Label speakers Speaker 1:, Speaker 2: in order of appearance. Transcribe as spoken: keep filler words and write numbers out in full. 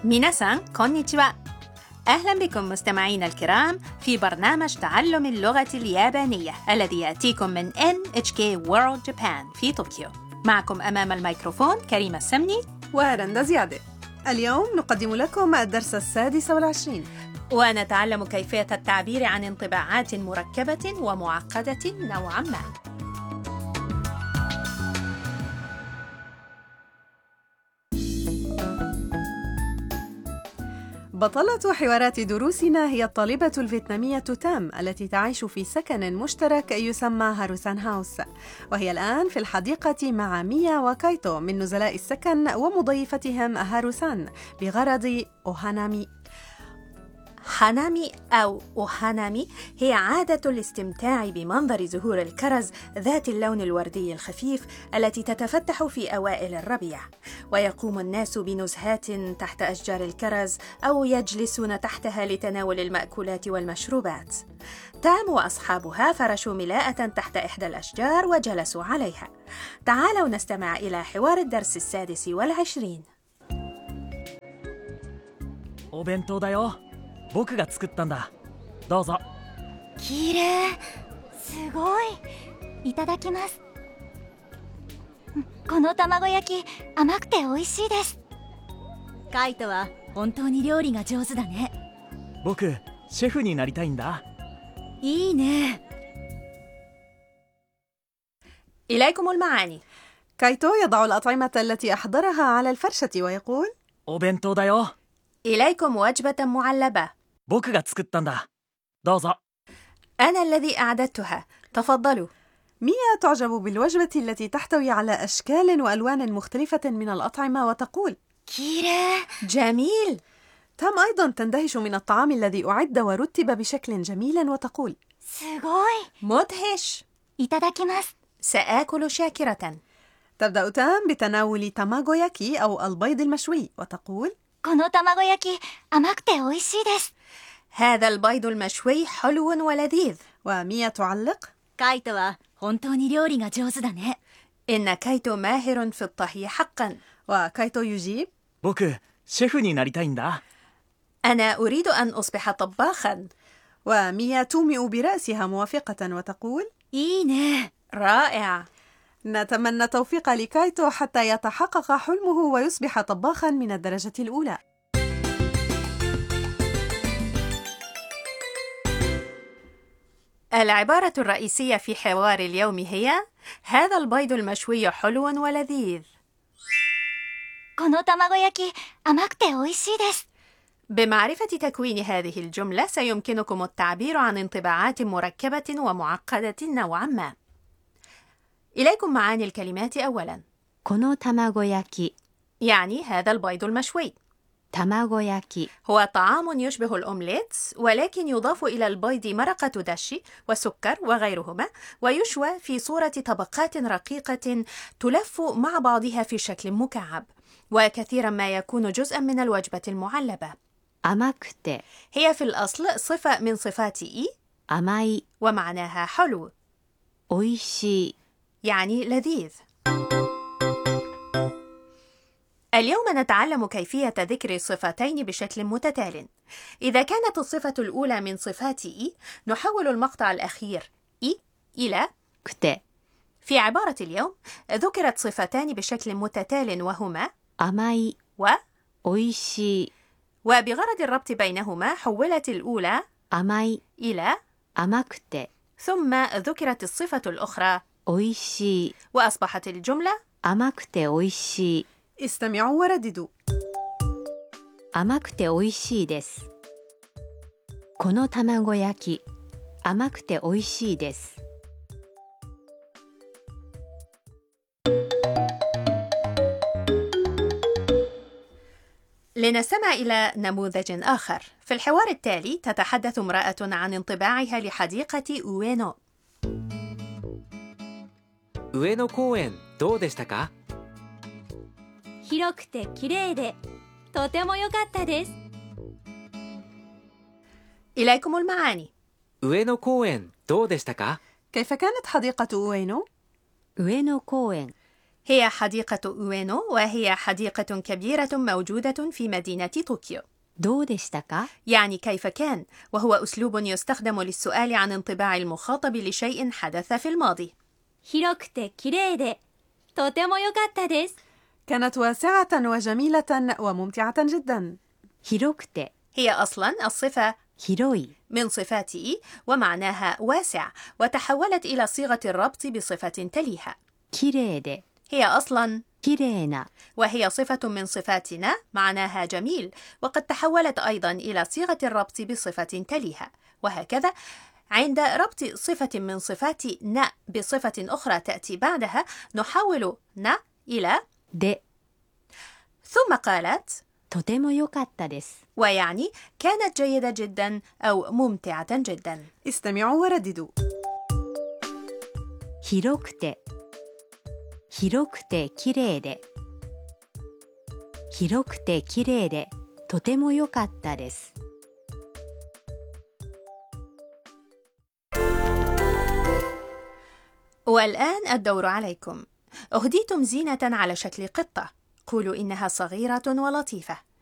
Speaker 1: ميناسان كونيتشوا. أهلا بكم مستمعينا الكرام في برنامج تعلم اللغة اليابانية الذي يأتيكم من إن إتش كي World Japan في طوكيو. معكم أمام الميكروفون كريمة السمني
Speaker 2: ورندا زيادة. اليوم نقدم لكم الدرس السادس والعشرين،
Speaker 1: ونتعلم كيفية التعبير عن انطباعات مركبة ومعقدة نوعا ما.
Speaker 2: بطلة حوارات دروسنا هي الطالبة الفيتنامية تام التي تعيش في سكن مشترك يسمى هاروسان هاوس، وهي الآن في الحديقة مع ميا وكايتو من نزلاء السكن ومضيفتهم هاروسان بغرض أوهانامي.
Speaker 1: هانامي أو أوهانامي هي عادة الاستمتاع بمنظر زهور الكرز ذات اللون الوردي الخفيف التي تتفتح في أوائل الربيع، ويقوم الناس بنزهات تحت أشجار الكرز أو يجلسون تحتها لتناول المأكولات والمشروبات. تام وأصحابها فرشوا ملاءة تحت إحدى الأشجار وجلسوا عليها. تعالوا نستمع إلى حوار الدرس السادس والعشرين.
Speaker 3: お弁当だよ。僕が作ったんだ。どうぞ。
Speaker 4: きれい、すごい。いただきます。この卵焼き甘くて美味しいです。カイトは本当に料理が上手だね。
Speaker 3: 僕シェフになりたいんだ。
Speaker 4: いいね。
Speaker 1: إليكم المعاني.
Speaker 2: كايتو يضع الأطعمة التي أحضرها على الفرشة ويقول:
Speaker 3: お弁当だよ。
Speaker 1: إليكم وجبة معلبة.
Speaker 3: 僕が作ったんだ。どうぞ。
Speaker 1: أنا الذي أعددتها. تفضلوا.
Speaker 2: ميا تعجب بالوجبة التي تحتوي على أشكال وألوان مختلفة من الأطعمة وتقول:
Speaker 4: きれい。
Speaker 1: جميل.
Speaker 2: تام أيضا تندهش من الطعام الذي أعد ورتب بشكل جميل وتقول:
Speaker 4: すごい。
Speaker 1: مدهش.
Speaker 4: いただきます。
Speaker 1: سآكل شاكرة.
Speaker 2: تبدأ تام بتناول تاماغوياكي أو البيض المشوي وتقول:
Speaker 4: この卵焼き甘くて美味しいです。
Speaker 1: هذا البيض المشوي حلو ولذيذ.
Speaker 2: وميا تعلق:
Speaker 4: カイトは本当に料理が上手だね。
Speaker 1: إن كايتو ماهر في الطهي حقا.
Speaker 2: وكايتو يجيب:
Speaker 3: 僕シェフになりたいんだ。
Speaker 1: أنا أريد أن أصبح طباخا.
Speaker 2: وميا تومئ برأسها موافقة وتقول:
Speaker 4: いいね。
Speaker 1: رائع.
Speaker 2: نتمنى التوفيق لكايتو حتى يتحقق حلمه ويصبح طباخا من الدرجة الأولى.
Speaker 1: العبارة الرئيسية في حوار اليوم هي: هذا البيض المشوي حلو ولذيذ.
Speaker 4: この卵焼き甘くて美味しいです。
Speaker 1: بمعرفة تكوين هذه الجملة سيمكنكم التعبير عن انطباعات مركبة ومعقدة نوعا ما. إليكم معاني الكلمات أولا.
Speaker 4: この卵焼き
Speaker 1: يعني هذا البيض المشوي.
Speaker 4: 卵焼き
Speaker 1: هو طعام يشبه الأومليت ولكن يضاف إلى البيض مرقة دشي وسكر وغيرهما، ويشوى في صورة طبقات رقيقة تلف مع بعضها في شكل مكعب، وكثيرا ما يكون جزءا من الوجبة المعلبة.
Speaker 4: 甘くて
Speaker 1: هي في الأصل صفة من صفات إي
Speaker 4: 甘い
Speaker 1: ومعناها حلو،
Speaker 4: 美味しい
Speaker 1: يعني لذيذ. اليوم نتعلم كيفية ذكر صفتين بشكل متتال. إذا كانت الصفة الأولى من صفات إي نحول المقطع الأخير إي إلى
Speaker 4: くて
Speaker 1: في عبارة اليوم ذكرت صفتان بشكل متتال وهما
Speaker 4: 甘い
Speaker 1: و
Speaker 4: 美味しい
Speaker 1: وبغرض الربط بينهما حولت الأولى
Speaker 4: 甘い
Speaker 1: إلى
Speaker 4: 甘くて
Speaker 1: ثم ذكرت الصفة الأخرى
Speaker 4: 美味しい
Speaker 1: وأصبحت الجملة
Speaker 4: 甘くて美味しい
Speaker 2: استمعوا ورددوا:
Speaker 4: 甘くて美味しいです。この卵焼き甘くて美味しいです。
Speaker 1: لنستمع إلى نموذج آخر. في الحوار التالي تتحدث امرأة عن انطباعها لحديقة أوينو.
Speaker 5: 上野公園どうでしたか？
Speaker 4: 広くて綺麗でとても良かったです。
Speaker 1: إليكم المعاني.
Speaker 5: 上野公園どうでしたか？
Speaker 2: كيف كانت حديقة أوينو؟
Speaker 4: 上野公園
Speaker 1: هي حديقة أوينو، وهي حديقة كبيرة موجودة في مدينة طوكيو.
Speaker 4: どうでしたか
Speaker 1: يعني كيف كان، وهو أسلوب يستخدم للسؤال عن انطباع المخاطب لشيء حدث في الماضي.
Speaker 6: 広くて綺麗でとても良かったです。
Speaker 2: كانت واسعة وجميلة وممتعة جدا.
Speaker 4: 広くて
Speaker 1: هي أصلا الصفة
Speaker 4: 広い
Speaker 1: من صفات إي ومعناها واسع، وتحولت إلى صيغة الربط بصفة تليها.
Speaker 4: 綺麗で
Speaker 1: هي أصلا
Speaker 4: 綺麗な
Speaker 1: وهي صفة من صفاتنا معناها جميل، وقد تحولت أيضا إلى صيغة الربط بصفة تليها. وهكذا عند ربط صفة من صفات ن بصفة أخرى تأتي بعدها نحول ن إلى
Speaker 4: で
Speaker 1: ثم قالت
Speaker 4: とても良かったです
Speaker 1: ويعني كانت جيدة جدا أو ممتعة جدا.
Speaker 2: استمعوا ورددوا.
Speaker 4: 広くて広くて綺麗で広くて綺麗でとても良かったです
Speaker 1: والآن الدور عليكم. أهديتم زينة على شكل قطة، قولوا إنها صغيرة ولطيفة.